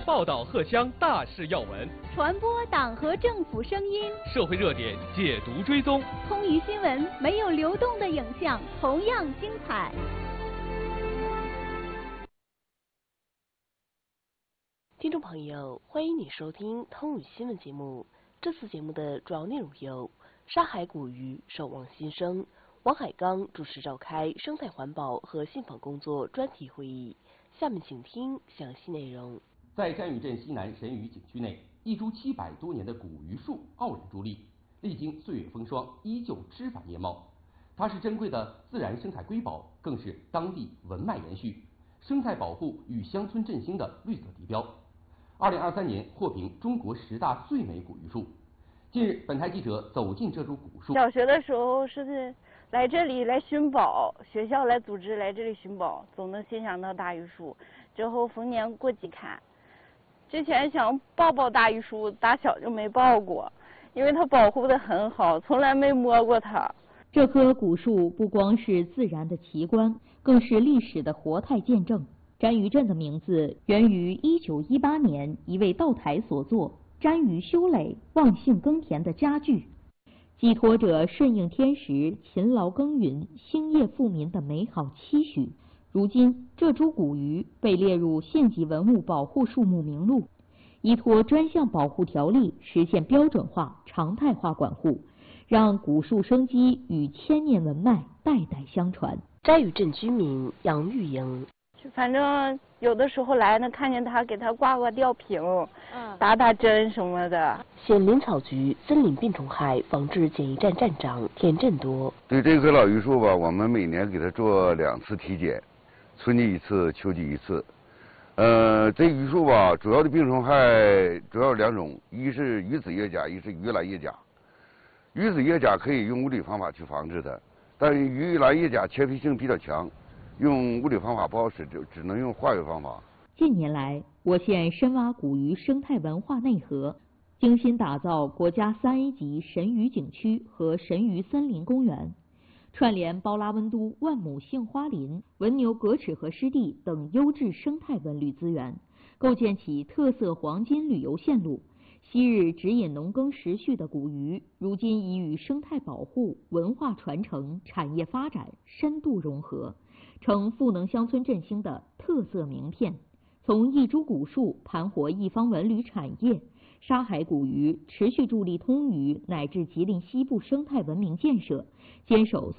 报道荷乡大事要闻， 传播党和政府声音， 社会热点解读追踪。 通渝新闻没有流动的影像，同样精彩。 听众朋友，欢迎你收听通渝新闻节目。这次节目的主要内容有：沙海古鱼守望新生，王海刚主持召开生态环保和信访工作专题会议。下面请听详细内容。 在詹屿镇西南神屿景区内，一株700多年的古榆树傲然伫立，历经岁月风霜，依旧枝繁叶茂。它是珍贵的自然生态瑰宝，更是当地文脉延续、生态保护与乡村振兴的绿色地标。2023年获评中国10大最美古榆树。近日，本台记者走进这株古树。 小学的时候是来这里来寻宝，学校来组织来这里寻宝，总能欣赏到大榆树。之后逢年过节看。之前想抱抱大榆树，打小就没抱过，因为它保护得很好，从来没摸过它。 这棵古树不光是自然的奇观，更是历史的活态见证。詹屿镇的名字源于1918年一位道台所作“詹屿修垒，望杏耕田”的佳句，寄托着顺应天时、勤劳耕耘、兴业富民的美好期许。如今，这株古榆被列入县级文物保护树木名录，依托专项保护条例实现标准化、常态化管护，让古树生机与千年文脉代代相传。 詹屿镇居民杨玉英， 反正有的时候来能看见他，给他挂挂吊瓶，打打针什么的。 县林草局森林病虫害防治检疫站站长田振多， 对这棵老榆树吧，我们每年给它做2次体检，春季1次，秋季1次。这榆树吧，主要的病虫害主要有2种，一是鱼子叶甲，一是鱼篮叶甲。鱼子叶甲可以用物理方法去防治的，但是鱼篮叶甲切皮性比较强，用物理方法不好使，只能用化学方法。 近年来，我县深挖古榆生态文化内核，精心打造国家3A 级神屿景区和神屿森林公园，串联包拉温都万亩杏花林、文牛葛齿河湿地等优质生态文旅资源，构建起特色黄金旅游线路。昔日指引农耕时序的古榆，如今已与生态保护、文化传承、产业发展深度融合，成赋能乡村振兴的特色名片。从一株古树盘活一方文旅产业，沙海古榆持续助力通渝乃至吉林西部生态文明建设，坚守